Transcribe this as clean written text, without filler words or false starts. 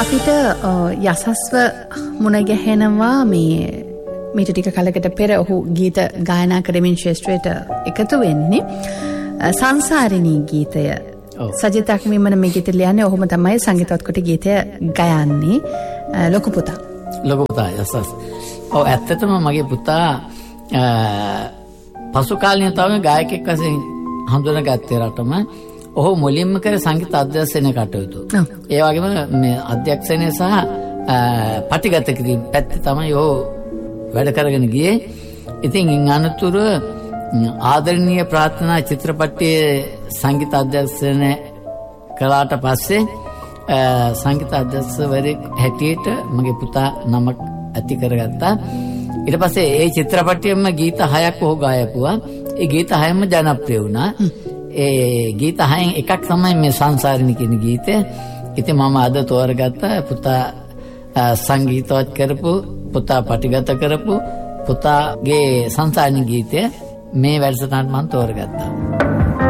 අපිට යසස්ව මුණ ගැහෙනවා මීට ටික කලකට පෙර ඔහු ගීත ගායනා කරමින් ශ්‍රේෂ්ඨයට එකතු වෙන්නේ සංසාරිණී ගීතය. සජිත් අක්මිමන මේ ගීත ලියන්නේ ඔහුම තමයි සංගීතවත් කොට ගීතය ගයන්නේ ලොකු පුතා. ලොකු පුතා යසස්. ඔව් ඇත්තටම මගේ පුතා පසු කාලීන තමයි ගායකයෙක් වශයෙන් හඳුනාගත්තේ රටම. ඔහු මුලින්ම කර සංගීත අධ්‍යක්ෂණය කටයුතු. ඒ වගේම මේ අධ්‍යක්ෂණය සහ පටිගත කිරීම පැත්තේ තමයි ඔහු වැඩ කරගෙන ගියේ. ඉතින් ඉන් අනතුරු ආදරණීය ප්‍රාර්ථනා චිත්‍රපටයේ සංගීත අධ්‍යක්ෂණය කළාට පස්සේ සංගීත අධ්‍යක්ෂකවරයෙක් හැටියට මගේ පුතා නමක් ඇති කරගත්තා. ඊට පස්සේ ඒ චිත්‍රපටයෙම ගීත 6ක් ඔහු ගායපුවා. ඒ ගීත 6ම ජනප්‍රිය වුණා. ඒ ගීත 6න් එකක් තමයි මේ සංසාරිණී කියන ගීතය. ඉතින් මම අද තෝරගත්ත පුතා සංගීතවත් කරපු, පුතා පටිගත කරපු පුතාගේ සංසාරිණී ගීතය මේ වැඩසටහනට මම තෝරගත්තා.